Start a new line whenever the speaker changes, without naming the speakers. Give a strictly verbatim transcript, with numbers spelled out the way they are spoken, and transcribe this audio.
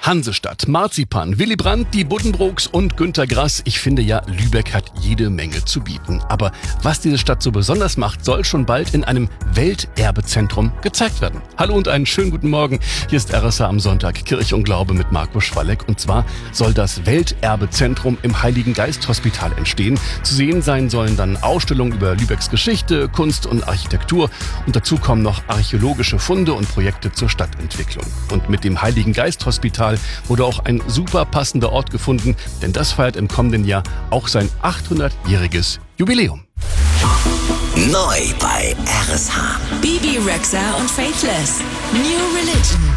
Hansestadt, Marzipan, Willy Brandt, die Buddenbrooks und Günter Grass. Ich finde ja, Lübeck hat jede Menge zu bieten. Aber was diese Stadt so besonders macht, soll schon bald in einem Welterbezentrum gezeigt werden. Hallo und einen schönen guten Morgen. Hier ist R S H am Sonntag, Kirche und Glaube mit Marco Schwalleck. Und zwar soll das Welterbezentrum im Heiligen Geist Hospital entstehen. Zu sehen sein sollen dann Ausstellungen über Lübecks Geschichte, Kunst und Architektur. Und dazu kommen noch archäologische Funde und Projekte zur Stadtentwicklung. Und mit dem Heiligen Geist Hospital wurde auch ein super passender Ort gefunden, denn das feiert im kommenden Jahr auch sein achthundertjähriges Jubiläum.
Neu bei R S H.
Bebe Rexha und Faithless. New Religion.